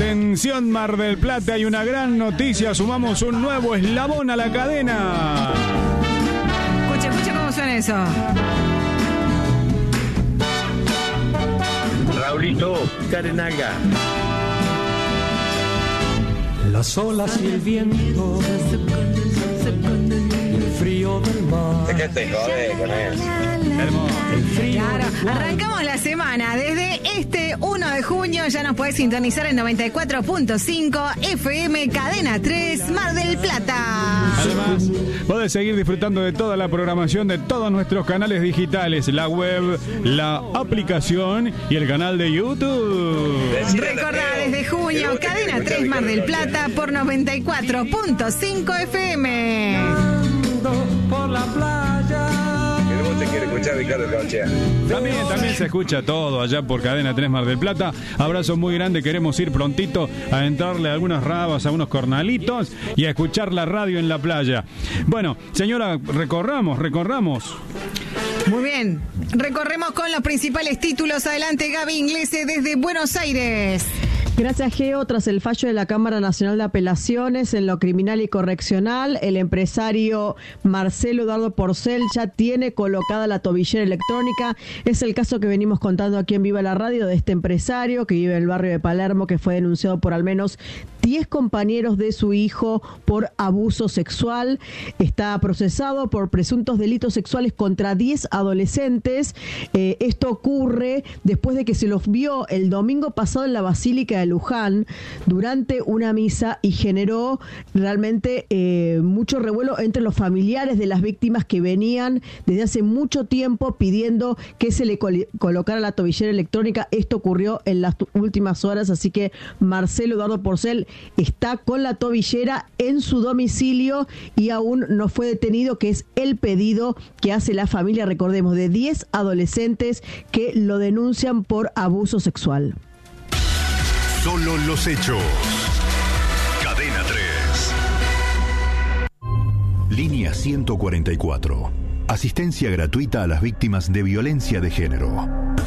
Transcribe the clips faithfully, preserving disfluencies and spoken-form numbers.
Atención Mar del Plata, hay una gran noticia, sumamos un nuevo eslabón a la cadena. Escucha, escucha cómo suena eso. Raulito Carenaga. Las olas y el viento, el frío del mar. ¿De qué te jode con eso? Claro, arrancamos la semana. Desde este uno de junio ya nos podés sintonizar en noventa y cuatro punto cinco F M Cadena tres Mar del Plata. Además, podés seguir disfrutando de toda la programación de todos nuestros canales digitales, la web, la aplicación y el canal de YouTube. Recordá, desde junio, Cadena tres Mar del Plata por noventa y cuatro punto cinco F M. Por la playa. Te quiere escuchar Ricardo Caochea. También, también se escucha todo allá por Cadena tres Mar del Plata. Abrazo muy grande, queremos ir prontito a entrarle a algunas rabas, a unos cornalitos y a escuchar la radio en la playa. Bueno, señora, recorramos, recorramos. Muy bien, recorremos con los principales títulos. Adelante, Gaby Inglese desde Buenos Aires. Gracias, Geo. Tras el fallo de la Cámara Nacional de Apelaciones en lo criminal y correccional, el empresario Marcelo Eduardo Porcel ya tiene colocada la tobillera electrónica. Es el caso que venimos contando aquí en Viva la Radio de este empresario que vive en el barrio de Palermo, que fue denunciado por al menos diez compañeros de su hijo por abuso sexual. Está procesado por presuntos delitos sexuales contra diez adolescentes. Eh, esto ocurre después de que se los vio el domingo pasado en la Basílica de Luján durante una misa y generó realmente eh, mucho revuelo entre los familiares de las víctimas que venían desde hace mucho tiempo pidiendo que se le col- colocara la tobillera electrónica. Esto ocurrió en las t- últimas horas, así que Marcelo Eduardo Porcel está con la tobillera en su domicilio y aún no fue detenido, que es el pedido que hace la familia, recordemos, de diez adolescentes que lo denuncian por abuso sexual. Solo los hechos. Cadena tres. Línea ciento cuarenta y cuatro. Asistencia gratuita a las víctimas de violencia de género.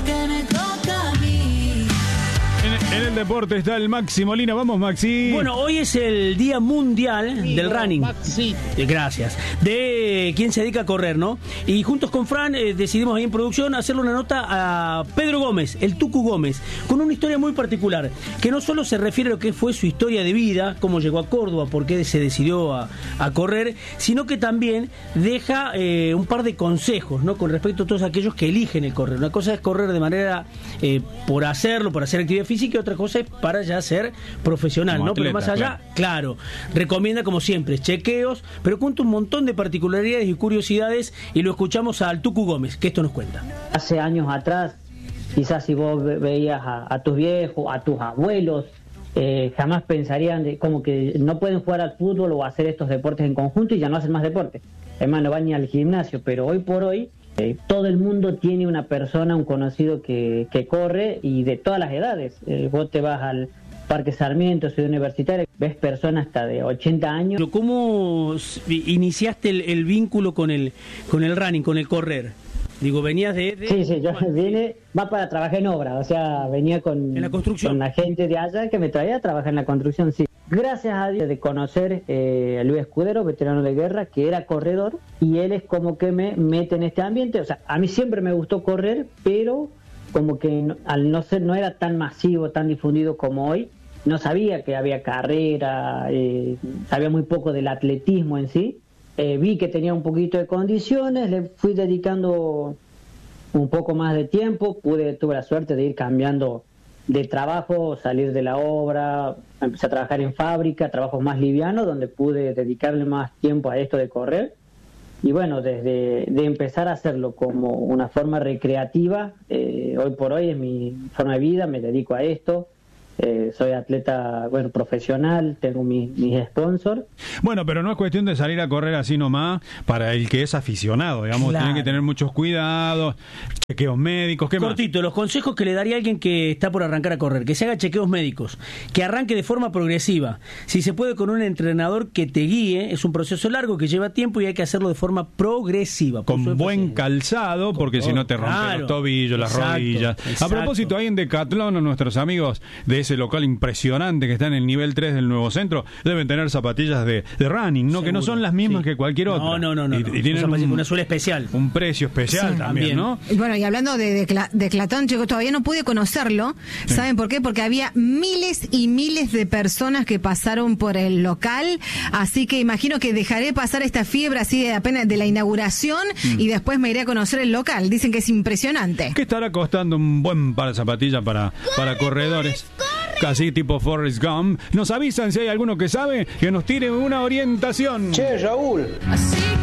En, en el deporte está el Maxi Molina. Vamos, Maxi. Bueno, hoy es el Día Mundial Amigo, del Running. Maxi. Gracias. De quien se dedica a correr, ¿no? Y juntos con Fran eh, decidimos ahí en producción hacerle una nota a Pedro Gómez, el Tucu Gómez, con una historia muy particular, que no solo se refiere a lo que fue su historia de vida, cómo llegó a Córdoba, por qué se decidió a, a correr, sino que también deja eh, un par de consejos, ¿no? Con respecto a todos aquellos que eligen el correr. Una cosa es correr de manera eh, por hacerlo, por hacer actividad física, y otra cosa es para ya ser profesional, como ¿no? Atleta, pero más allá, claro. claro, recomienda como siempre chequeos, pero cuenta un montón de particularidades y curiosidades y lo escuchamos al Tucu Gómez, que esto nos cuenta. Hace años atrás, quizás si vos veías a, a tus viejos, a tus abuelos, eh, jamás pensarían de, como que no pueden jugar al fútbol o hacer estos deportes en conjunto y ya no hacen más deporte. Además no van ni al gimnasio, pero hoy por hoy Eh, todo el mundo tiene una persona, un conocido que, que corre y de todas las edades. Eh, vos te vas al Parque Sarmiento, Ciudad Universitaria, ves personas hasta de ochenta años. ¿Cómo iniciaste el, el vínculo con el, con el running, con el correr? Digo, venías de... de... Sí, sí, yo vine, va para trabajar en obra, o sea, venía con, en la construcción. Con la gente de allá que me traía a trabajar en la construcción, sí. Gracias a Dios de conocer eh, a Luis Escudero, veterano de guerra, que era corredor, y él es como que me mete en este ambiente. O sea, a mí siempre me gustó correr, pero como que no, al no ser, no era tan masivo, tan difundido como hoy, no sabía que había carrera, eh, sabía muy poco del atletismo en sí. Eh, vi que tenía un poquito de condiciones, le fui dedicando un poco más de tiempo, pude, tuve la suerte de ir cambiando de trabajo, salir de la obra, empecé a trabajar en fábrica, trabajos más livianos, donde pude dedicarle más tiempo a esto de correr. Y bueno, desde de empezar a hacerlo como una forma recreativa, eh, hoy por hoy es mi forma de vida, me dedico a esto. Eh, soy atleta, bueno, profesional, tengo mis mi sponsors. Bueno, pero no es cuestión de salir a correr así nomás para el que es aficionado, digamos, claro. Tiene que tener muchos cuidados, chequeos médicos, ¿qué Cortito, más? Los consejos que le daría a alguien que está por arrancar a correr: que se haga chequeos médicos, que arranque de forma progresiva, si se puede con un entrenador que te guíe, es un proceso largo que lleva tiempo y hay que hacerlo de forma progresiva. Con buen calzado, porque si no te rompen claro. los tobillos, las exacto, rodillas. Exacto. A propósito, hay en Decathlon, nuestros amigos de ese local impresionante que está en el nivel tres del Nuevo Centro, deben tener zapatillas de, de running, ¿no? Seguro, que no son las mismas sí. que cualquier otra. No, no, no. no, y, no. y tienen un, una suela especial. Un precio especial sí, también, también, ¿no? Y bueno, y hablando de, de, de Clatón, chicos, todavía no pude conocerlo. Sí. ¿Saben por qué? Porque había miles y miles de personas que pasaron por el local, así que imagino que dejaré pasar esta fiebre así de apenas de la inauguración mm. y después me iré a conocer el local. Dicen que es impresionante. ¿Qué estará costando un buen par de zapatillas para, para corredores? Casi tipo Forrest Gump. Nos avisan si hay alguno que sabe, que nos tire una orientación. Che, Raúl. Así